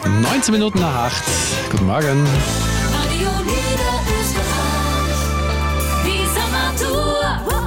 19 Minuten nach 8. Guten Morgen. Radio Niederösterreich, die Sommertour.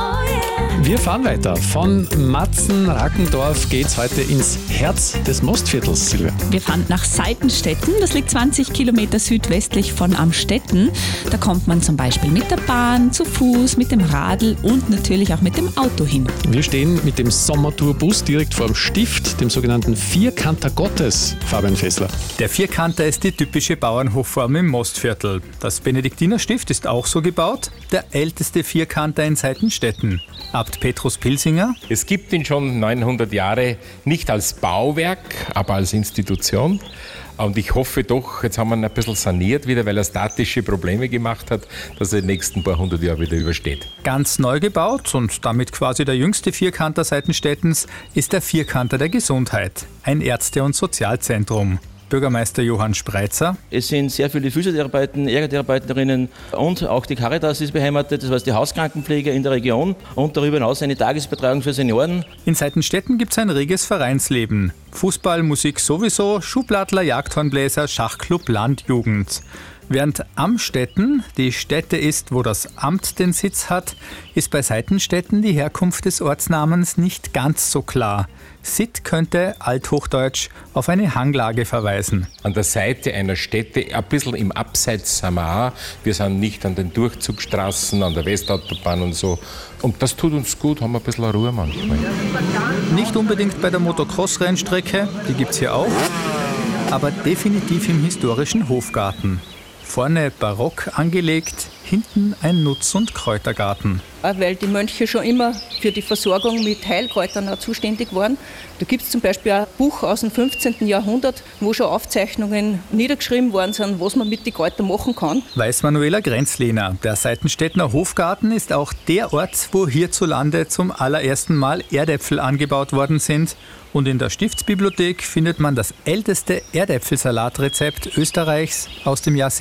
Wir fahren weiter. Von Matzen-Rackendorf geht's heute ins Herz des Mostviertels, Silvia. Wir fahren nach Seitenstetten. Das liegt 20 Kilometer südwestlich von Amstetten. Da kommt man zum Beispiel mit der Bahn, zu Fuß, mit dem Radl und natürlich auch mit dem Auto hin. Wir stehen mit dem Sommertourbus direkt vor dem Stift, dem sogenannten Vierkanter Gottes, Fabian Fessler. Der Vierkanter ist die typische Bauernhofform im Mostviertel. Das Benediktinerstift ist auch so gebaut, der älteste Vierkanter in Seitenstetten. Abt Petrus Pilsinger. Es gibt ihn schon 900 Jahre, nicht als Bauwerk, aber als Institution. Und ich hoffe doch, jetzt haben wir ihn ein bisschen saniert wieder, weil er statische Probleme gemacht hat, dass er die nächsten paar hundert Jahre wieder übersteht. Ganz neu gebaut und damit quasi der jüngste Vierkanter Seitenstettens ist der Vierkanter der Gesundheit, ein Ärzte- und Sozialzentrum. Bürgermeister Johann Spreitzer. Es sind sehr viele Physiotherapeuten, Ergotherapeuterinnen und auch die Caritas ist beheimatet, das heißt die Hauskrankenpflege in der Region und darüber hinaus eine Tagesbetreuung für Senioren. In Seitenstetten gibt es ein reges Vereinsleben. Fußball, Musik sowieso, Schubladler, Jagdhornbläser, Schachclub, Landjugend. Während Amstetten die Stätte ist, wo das Amt den Sitz hat, ist bei Seitenstetten die Herkunft des Ortsnamens nicht ganz so klar. Sitt könnte, althochdeutsch, auf eine Hanglage verweisen. An der Seite einer Stätte, ein bisschen im Abseits sind wir auch. Wir sind nicht an den Durchzugsstraßen, an der Westautobahn und so. Und das tut uns gut, haben wir ein bisschen Ruhe manchmal. Nicht unbedingt bei der Motocross-Rennstrecke, die gibt's hier auch, aber definitiv im historischen Hofgarten. Vorne barock angelegt, hinten ein Nutz- und Kräutergarten. Weil die Mönche schon immer für die Versorgung mit Heilkräutern auch zuständig waren. Da gibt es zum Beispiel ein Buch aus dem 15. Jahrhundert, wo schon Aufzeichnungen niedergeschrieben worden sind, was man mit den Kräutern machen kann. Weiß Manuela Grenzlehner. Der Seitenstettner Hofgarten ist auch der Ort, wo hierzulande zum allerersten Mal Erdäpfel angebaut worden sind. Und in der Stiftsbibliothek findet man das älteste Erdäpfelsalatrezept Österreichs aus dem Jahr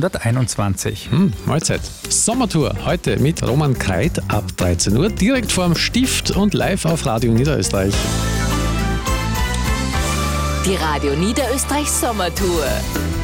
1621. Mahlzeit. Sommertour heute mit Roman Kreit ab 13 Uhr, direkt vorm Stift und live auf Radio Niederösterreich. Die Radio Niederösterreich Sommertour.